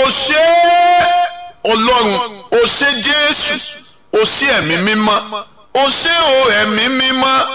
o ṣé Ọlọ́run, o ṣé Jésù, o ṣé ẹ̀mí mímọ́, o ṣé o ẹ̀mí mímọ́,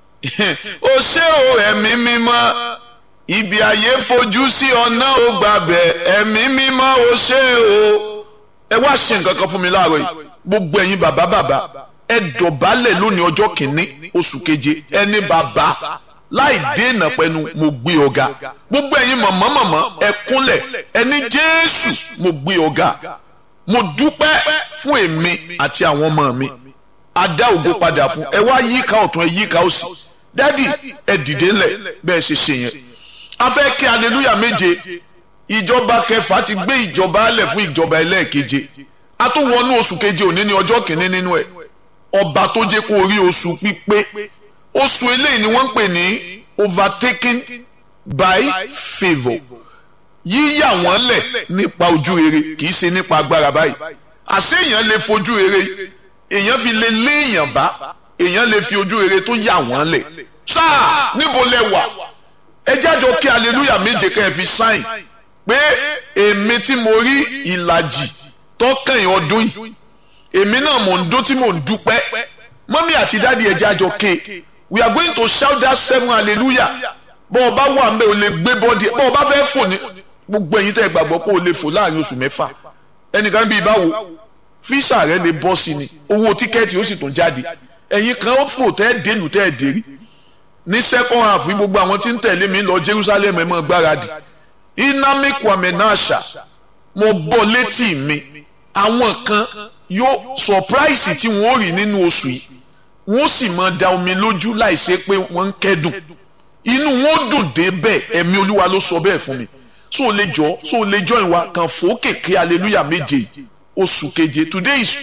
o ṣé o ẹ̀mí mímọ́, ibi ayé fojú sí ọ̀nà ò gbàbẹ̀, ẹ̀mí mímọ́ o ṣé o. Ẹ wá ṣe nǹkan kan fún mi láàárọ̀ yìí, gbogbo ẹ̀yin bàbá ẹ dọ̀bálẹ̀ lónìí ọjọ́ kìíní oṣù keje, ẹni bàbá láì dènà pẹ̀lú mo gbé ọ̀gá. Gbogbo ẹ̀yin mọ̀mọ́ ẹ kúnlẹ̀, ẹni Jésù mo gbé ọ̀gá. Mo dúpẹ́ fún èmi àti àwọn ọmọ mi, a dá ògo padà fún. Ẹ wá yíká ọ̀tún, ẹ yíká òsì. Dádì ẹ dìde ńlẹ̀ bẹ́ẹ̀ ṣe ṣe yẹn. A fẹ́ kí hallelujah méje. Ìjọba kẹfà ti gbé ìjọba alẹ̀ fún ìjọba ẹlẹ́ẹ̀keje. A tún wọnú oṣù keje òní ní ọjọ́ kìíní nínú ẹ̀. Ọba tó jẹ́ kó rí oṣù pípé. Oṣù eléyìí ni wọ́n ń pè ní overtaken by favour. Yíyà wọ́n lẹ̀ nípa ojú rere kì í ṣe nípa agbára báyìí. Àṣé èèyàn lè fojú rere, èèyàn fi lè lé èèyàn bá, èèyàn lè fi ojú rere tó yà wọ́n lẹ̀. Sáà níbo lẹ wà? Ẹ jájọ kí hallelujah méje kẹ́ ẹ fi sáìn pé èmi tí mo rí ìlàjì tọ́kàn ọdún yìí, èmi náà mò ń dó tí mò ń dúpẹ́. Mọ́mí àti dádì ẹ jájọ ké. We are going to shout that 7 hallelujah. Bọ́ ọba wà ń bẹ́ ò lè gbé bọ́dì, bọ́ ọba fẹ́ fò ní gbogbo ẹ̀yin tẹ́ gbàgbọ́ pé ò lè fò láàrin oṣù mẹ́fà. Ẹnìkan bíi báwo físà rẹ lè bọ́ sí ni, owó tíkẹ́ẹ̀tì ó sì tún jáde. Ẹ̀yin kan ó fò tẹ́ dénú tẹ́ dérí. Ní second half gbogbo àwọn tí ń tẹ̀lé mi lọ Jerusalem ẹ̀ mọ́ gbáradì. Inami Kwame Nasha, mo bọ́ létí mi, àwọn kan yóò surprise tí wọ́n rí nínú oṣù yìí, wọ́n sì máa da omi lójú láìsí pé wọ́n ń kẹ́dùn, inú wọn dùn dé bẹ́ẹ̀, ẹ̀mí Olúwa ló sọ bẹ́ẹ̀ fún mi. So o lè jọ ìwà kan fòókèké hallelujah méje oṣù keje. Today is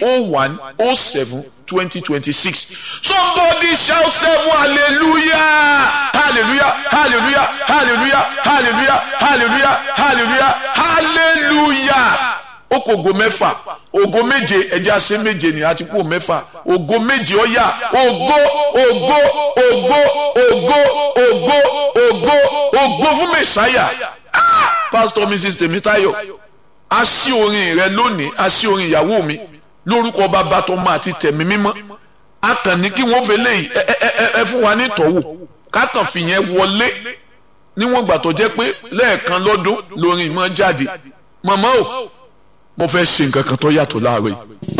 01/07/2026. Somebody shout 7 hallelujah, hallelujah, hallelujah, hallelujah, hallelujah, hallelujah, hallelujah, hallelujah. Ó kò ògo mẹ́fà, ògo méje, ẹjẹ́ àṣẹ méje ni àti kú mẹ́fà, ògo méje ó yá, ògo ògo ògo ògo ògo ògo ògo fún Mèsáyà. Pastor Mrs. Tèmítáyọ̀, a ṣí orin rẹ lónìí, a ṣí orin ìyàwó mi lórúkọ Bàbá tọmọ àti tẹ̀mí mímọ́. A kàn ní kí wọ́n fẹlẹ́ yìí ẹ fún wa ní ìtọ́wò ká kàn fi yẹn wọlé níwọ̀n gbà tó jẹ́ pé lẹ́ẹ̀kan lọ́dún lórin ìmọ̀ jáde. Màmá o, mo fẹ́ ṣe nǹkan kan tó yàtọ̀ láàárọ̀ yìí.